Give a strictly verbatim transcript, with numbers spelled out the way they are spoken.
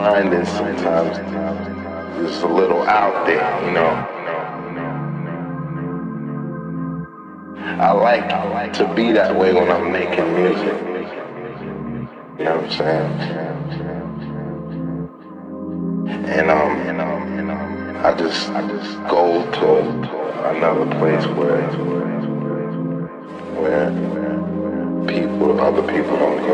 mind is sometimes just a little out there, you know. I like to be that way when I'm making music. You know what I'm saying? And um, and um, and um, I just, I just go to another place where, where, where people, other people don't go.